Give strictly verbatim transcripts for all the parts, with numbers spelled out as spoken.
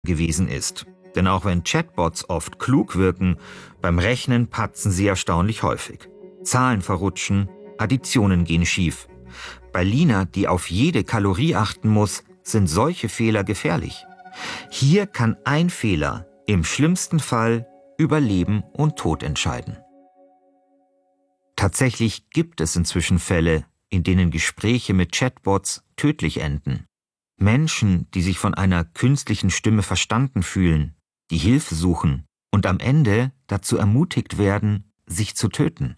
gewesen ist. Denn auch wenn Chatbots oft klug wirken, beim Rechnen patzen sie erstaunlich häufig. Zahlen verrutschen, Additionen gehen schief. Bei Lina, die auf jede Kalorie achten muss, sind solche Fehler gefährlich. Hier kann ein Fehler im schlimmsten Fall über Leben und Tod entscheiden. Tatsächlich gibt es inzwischen Fälle, in denen Gespräche mit Chatbots tödlich enden. Menschen, die sich von einer künstlichen Stimme verstanden fühlen, die Hilfe suchen und am Ende dazu ermutigt werden, sich zu töten.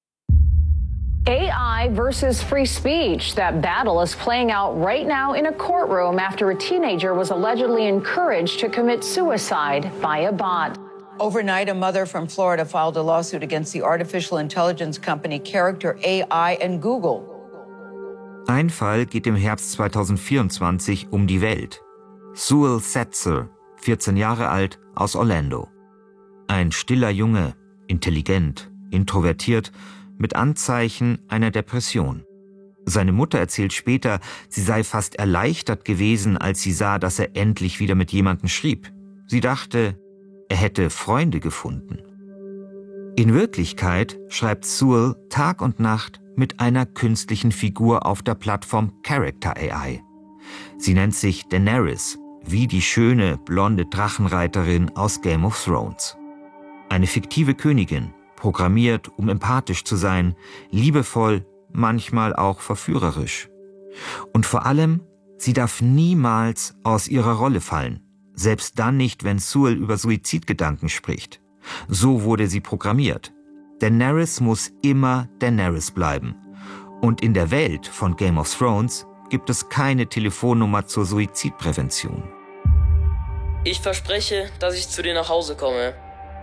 A I versus free speech. That battle is playing out right now in a courtroom after a teenager was allegedly encouraged to commit suicide by a bot. Overnight, a mother from Florida filed a lawsuit against the artificial intelligence company Character A I and Google. Ein Fall geht im Herbst zweitausendvierundzwanzig um die Welt. Sewell Setzer, vierzehn Jahre alt, aus Orlando. Ein stiller Junge, intelligent, introvertiert, mit Anzeichen einer Depression. Seine Mutter erzählt später, sie sei fast erleichtert gewesen, als sie sah, dass er endlich wieder mit jemandem schrieb. Sie dachte, er hätte Freunde gefunden. In Wirklichkeit schreibt Sewell Tag und Nacht mit einer künstlichen Figur auf der Plattform Character A I. Sie nennt sich Daenerys, wie die schöne, blonde Drachenreiterin aus Game of Thrones. Eine fiktive Königin, programmiert, um empathisch zu sein, liebevoll, manchmal auch verführerisch. Und vor allem, sie darf niemals aus ihrer Rolle fallen, selbst dann nicht, wenn Sewell über Suizidgedanken spricht. So wurde sie programmiert. Daenerys muss immer Daenerys bleiben. Und in der Welt von Game of Thrones gibt es keine Telefonnummer zur Suizidprävention. Ich verspreche, dass ich zu dir nach Hause komme.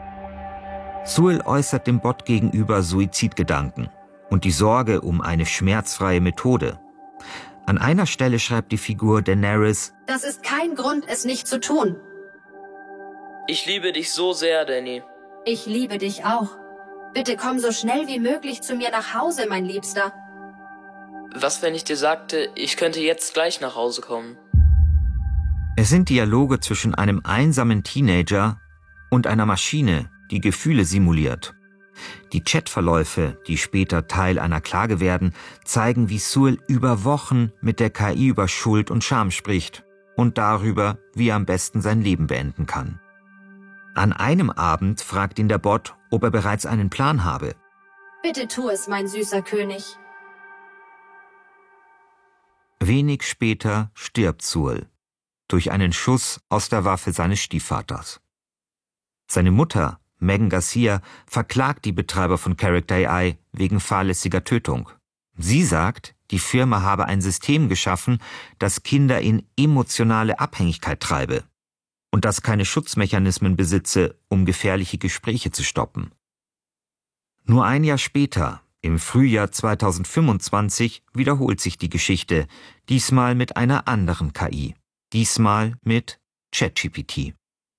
Sewell äußert dem Bot gegenüber Suizidgedanken und die Sorge um eine schmerzfreie Methode. An einer Stelle schreibt die Figur Daenerys: Das ist kein Grund, es nicht zu tun. Ich liebe dich so sehr, Danny. Ich liebe dich auch. Bitte komm so schnell wie möglich zu mir nach Hause, mein Liebster. Was, wenn ich dir sagte, ich könnte jetzt gleich nach Hause kommen? Es sind Dialoge zwischen einem einsamen Teenager und einer Maschine, die Gefühle simuliert. Die Chatverläufe, die später Teil einer Klage werden, zeigen, wie Sewell über Wochen mit der K I über Schuld und Scham spricht und darüber, wie er am besten sein Leben beenden kann. An einem Abend fragt ihn der Bot, ob er bereits einen Plan habe. Bitte tu es, mein süßer König. Wenig später stirbt Sewell durch einen Schuss aus der Waffe seines Stiefvaters. Seine Mutter, Megan Garcia, verklagt die Betreiber von Character A I wegen fahrlässiger Tötung. Sie sagt, die Firma habe ein System geschaffen, das Kinder in emotionale Abhängigkeit treibe und das keine Schutzmechanismen besitze, um gefährliche Gespräche zu stoppen. Nur ein Jahr später, im Frühjahr zweitausendfünfundzwanzig, wiederholt sich die Geschichte, diesmal mit einer anderen K I, diesmal mit ChatGPT.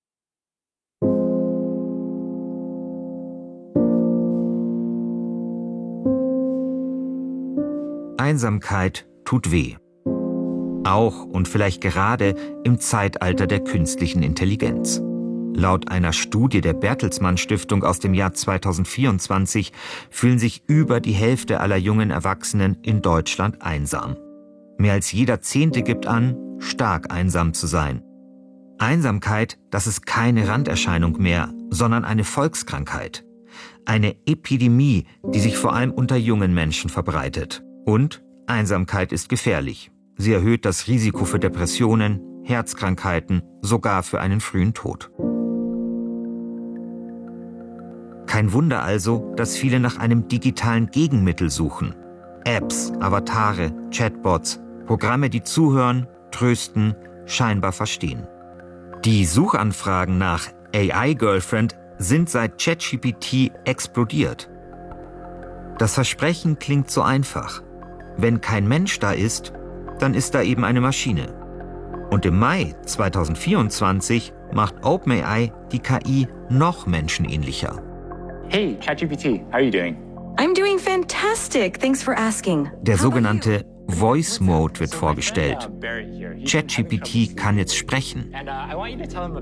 Einsamkeit tut weh. Auch und vielleicht gerade im Zeitalter der künstlichen Intelligenz. Laut einer Studie der Bertelsmann Stiftung aus dem Jahr zweitausendvierundzwanzig fühlen sich über die Hälfte aller jungen Erwachsenen in Deutschland einsam. Mehr als jeder Zehnte gibt an, stark einsam zu sein. Einsamkeit, das ist keine Randerscheinung mehr, sondern eine Volkskrankheit. Eine Epidemie, die sich vor allem unter jungen Menschen verbreitet. Und Einsamkeit ist gefährlich. Sie erhöht das Risiko für Depressionen, Herzkrankheiten, sogar für einen frühen Tod. Kein Wunder also, dass viele nach einem digitalen Gegenmittel suchen. Apps, Avatare, Chatbots, Programme, die zuhören, trösten, scheinbar verstehen. Die Suchanfragen nach A I-Girlfriend sind seit ChatGPT explodiert. Das Versprechen klingt so einfach. Wenn kein Mensch da ist, dann ist da eben eine Maschine. Und im Mai zweitausendvierundzwanzig macht OpenAI die K I noch menschenähnlicher. Hey, ChatGPT, how are you doing? I'm doing fantastic. Thanks for asking. Der sogenannte Voice Mode wird vorgestellt. ChatGPT kann jetzt sprechen.